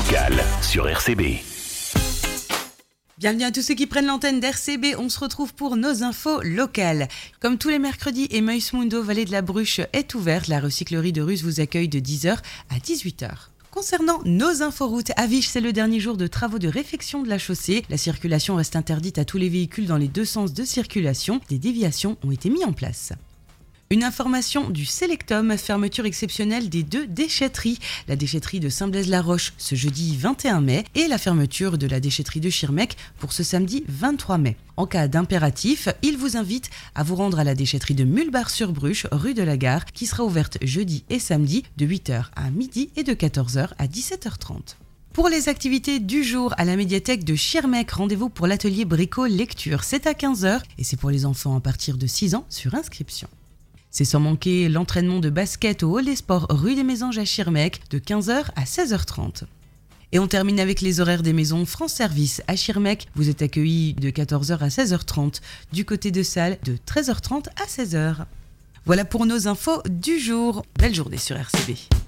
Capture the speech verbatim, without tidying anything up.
locales sur R C B. Bienvenue à tous ceux qui prennent l'antenne d'R C B, on se retrouve pour nos infos locales. Comme tous les mercredis, Emmaüs Mundo, Vallée de la Bruche, est ouverte. La recyclerie de Ruz vous accueille de dix heures à dix-huit heures. Concernant nos inforoutes, à Viche, c'est le dernier jour de travaux de réfection de la chaussée. La circulation reste interdite à tous les véhicules dans les deux sens de circulation. Des déviations ont été mises en place. Une information du Selectum, fermeture exceptionnelle des deux déchetteries. La déchetterie de Saint-Blaise-la-Roche ce jeudi vingt et un mai et la fermeture de la déchetterie de Schirmeck pour ce samedi vingt-trois mai. En cas d'impératif, il vous invite à vous rendre à la déchetterie de Mulbar-sur-Bruche, rue de la Gare, qui sera ouverte jeudi et samedi de huit heures à midi et de quatorze heures à dix-sept heures trente. Pour les activités du jour à la médiathèque de Schirmeck, rendez-vous pour l'atelier Brico-Lecture. C'est à quinze heures et c'est pour les enfants à partir de six ans sur inscription. C'est sans manquer l'entraînement de basket au Hall des Sports rue des Mésanges à Schirmeck de quinze heures à seize heures trente. Et on termine avec les horaires des maisons France Service à Schirmeck. Vous êtes accueillis de quatorze heures à seize heures trente. Du côté de Salles, de treize heures trente à seize heures. Voilà pour nos infos du jour. Belle journée sur R C B.